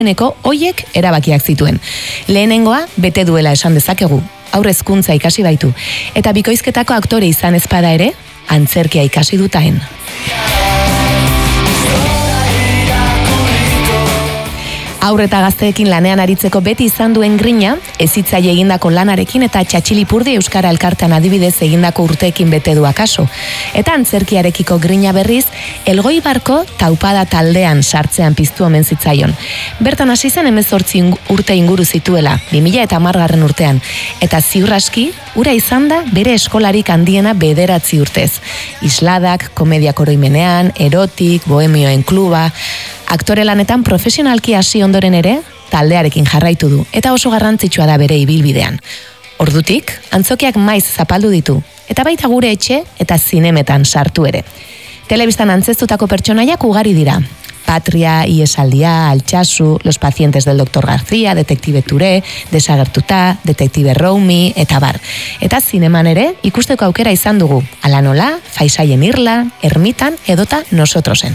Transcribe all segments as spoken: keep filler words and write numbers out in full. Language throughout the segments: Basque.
Neko hoiek erabakiak zituen. Lehenengoa bete duela esan dezakegu, aurre hezkuntza ikasi baitu, eta bikoizketako aktore izan ezpada ere, antzerkia ikasi dutaen. Aurre eta gazteekin lanean aritzeko beti izan duen grina, ezitzaile egindako lanarekin eta Txatxilipurdi Euskara Elkartean adibidez egindako urteekin bete du akaso. Eta antzerkiarekiko grina berriz, Elgoibarko taupada taldean sartzean piztu omen zitzaion. Bertan hasi zen hemezortzi urte inguru zituela, bi mila hamargarren urtean, eta ziur aski, ura izan da bere eskolarik handiena bederatzi urtez. Isladak, komedia koroimenean, erotik, bohemioen kluba. Aktore lanetan profesionalki hasi ondoren ere, taldearekin jarraitu du, eta oso garrantzitsua da bere ibilbidean. Ordutik, antzokiak maiz zapaldu ditu, eta baita gure etxe eta zinemetan sartu ere. Telebistan antzeztutako pertsonaiak ugari dira. Patria, Iesaldia, Altsasu, Los pacientes del doctor García, Detektibe Ture, Desagertuta, Detektibe Roumi, eta bar. Eta zineman ere, ikusteko aukera izan dugu, ala nola, Faisaien Irla, Ermitan, edota Nosotrosen.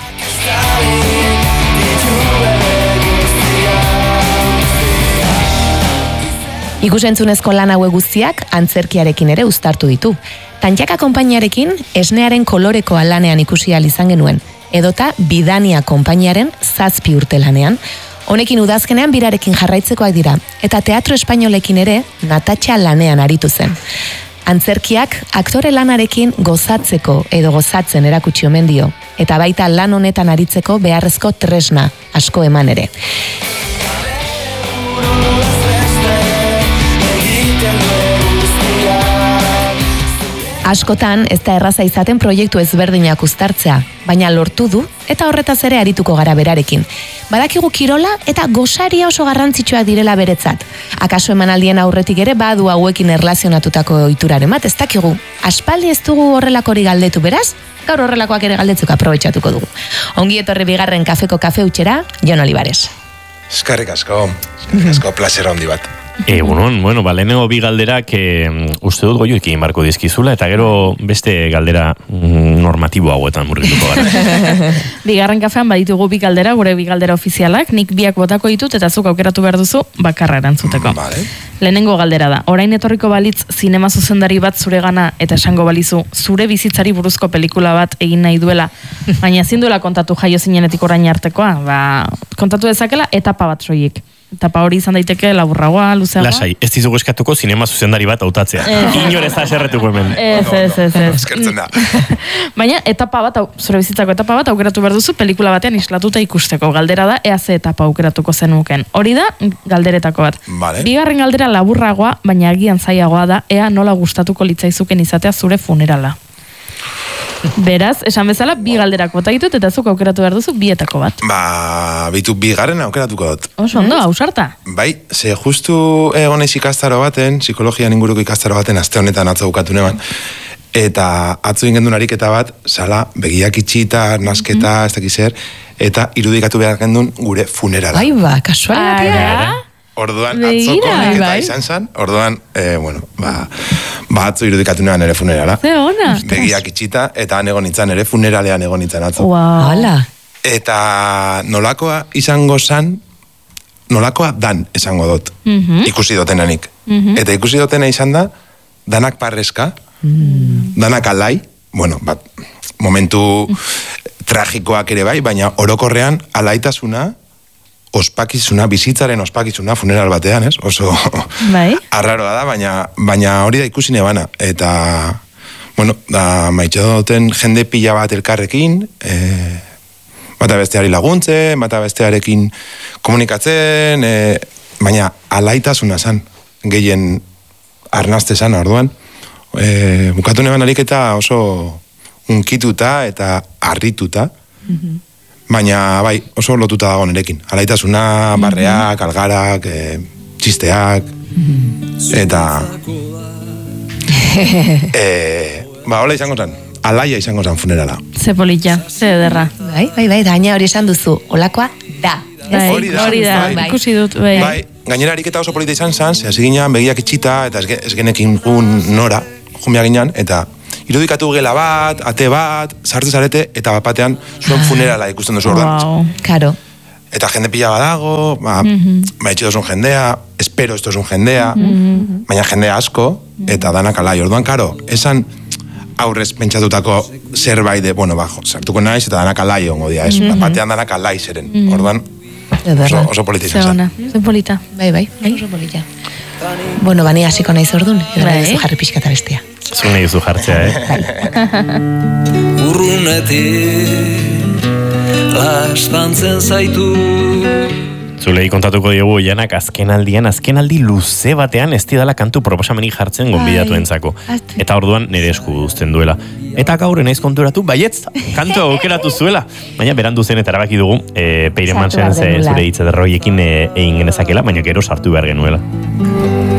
Ikusentzunezko lan haue guztiak antzerkiarekin ere uztartu ditu. Tantxaka konpainiarekin esnearen kolorekoa lanean ikusi ahal izan genuen, edota Bidania konpainiaren zazpi urte lanean. Honekin udazkenean birarekin jarraitzekoak dira, eta teatro espainolekin ere Natatxa lanean aritu zen. Antzerkiak aktore lanarekin gozatzeko edo gozatzen erakutsi omen dio, eta baita lan honetan aritzeko beharrezko tresna asko eman ere. Askotan ez da erraza izaten proiektu ezberdinak uztartzea, baina lortu du eta horretaz ere arituko gara berarekin. Badakigu kirola eta gosaria oso garrantzitsuak direla beretzat. Akaso emanaldien aurretik ere badu hauekin erlazionatutako ohituraren bat, ez dakigu. Aspaldi ez dugu horrelakori galdetu beraz, gaur horrelakoak ere galdetzuk aprobetxatuko dugu. Ongi etorri bigarren kafeko kafe utxera, Jon Olivares. Eskerrik asko, eskerrik asko, plazera handi bat. Egunon, bueno, ba, lehenengo bi galderak e, uste dut goioekin barko dizkizula, eta gero beste galdera mm, normatibo hauetan murgituko gara. Bigarren kafean baditugu bi galdera, gure bi galdera ofizialak, nik biak botako ditut eta zuk aukeratu behar duzu bakarra erantzuteko. Vale. Lehenengo galdera da, orain etorriko balitz zinema zuzendari bat zure gana eta esango balizu zure bizitzari buruzko pelikula bat egin nahi duela, baina ezin duela kontatu jaio zinenetik orain artekoa, ba, kontatu dezakela etapa bat soilik. Etapa hori izan daiteke laburragoa, luzeagoa. Lasai, ez dizugu eskatuko zinema zuzendari bat hautatzea. Inor ez da eserretuko hemen. Ez, ez, ez, ez. Eskertzen da. Baina etapa bat, zure bizitzako etapa bat aukeratu behar duzu pelikula batean islatuta ikusteko. Galdera da, ea ze etapa aukeratuko zenuken. Hori da, galderetako bat. Vale. Bigarren galdera laburragoa, baina agian zailagoa da, ea nola gustatuko litzaizuken izatea zure funerala. Beraz, esan bezala, bi galderak bota ditut eta zuk aukeratu behar duzu bietako bat. Ba, bitu bigarren aukeratuko dut. Oso ondo, ausarta. Bai, ze justu egonez ikastaro baten, psikologian inguruko ikastaro baten, aste honetan atzo bukatu neban, eta atzo ingendun ariketa bat, sala, begiak itxita, nasketa, ez dakiz zer, eta irudikatu behar gendun gure funerala. Bai ba, kasualitatea. Orduan, atzoko ariketa izan zen, orduan, eh, bueno, ba, ba atzo irudikatu neban ere funerala. Ze ona. Begiak itxita, eta han egon nintzen, ere funeralean egon nintzen atzo. Wow. Hala. Eta nolakoa izango zan, nolakoa dan esango dut, Mhm. ikusi dotenanik. Mhm. Eta ikusi dotena izan da, danak parreska, danak alai, bueno, bat, momentu tragikoak ere bai, baina orokorrean alaitasuna, ospakizuna, bizitzaren ospakizuna funeral batean, ez? Oso Bai. arraroa da, baina, baina hori da ikusi nebana. Eta, bueno, da, maitxo duten jende pila bat elkarrekin, e, bata besteari laguntzen, bata bestearekin komunikatzen, e, baina alaitasuna zan, gehien arnazte zan, orduan. E, bukatu neban ariketa oso unkituta eta harrituta, baina bai, oso lotuta dago nerekin. Alaitasuna, barreak, algarak, e, txisteak, eta e, ba, hola izango zen, alaia izango zen funerala. Ze polita, ze ederra. Bai, bai, bai, daina hori esan duzu, olakoa da. Bai, Hori da, hori da, bai. ikusi dut, bai. Bai, gainera ariketa oso polita izan zen, ze hasi ginean begiak itxita, eta ez, ez genekin gun nora, jumia ginean, eta irudikatu gela bat, ate bat, sartu zarete, eta bapatean zuen funerala ikusten duzu orduan. Wow. Karo. eta jende pila badago, ba, Mhm. ba etxe dozun jendea, espero ez dozun jendea, baina jendea asko, eta danak alai. Orduan, karo, esan aurrez pentsatutako zerbait de, bueno, ba, jo, sartuko naiz, eta danak alai ongo dia, ez? Batean danak alai zeren. Orduan, oso, oso politizan Ze zen. ona, ze polita. Bai, bai, oso polita. Bueno, bani hasiko naiz ordun, edo Bai. nahi duzu jarri pixkata bestia. Zu nahi duzu jartzea, eh? Urrunetik lastantzen zaitu. Zulei kontatuko diogu Janak azkenaldian, azkenaldi luze batean ez didala kantu proposamenik jartzen gonbidatuentzako. Asti. Eta orduan nire esku uzten duela. Eta gaur naiz konturatu, baietz, kantu aukeratu zuela. Baina berandu zen eta erabaki dugu, e, Peireman Sartu behar zen genuela. zure hitz ederroiekin e, egin genezakela, baina gero sartu behar genuela.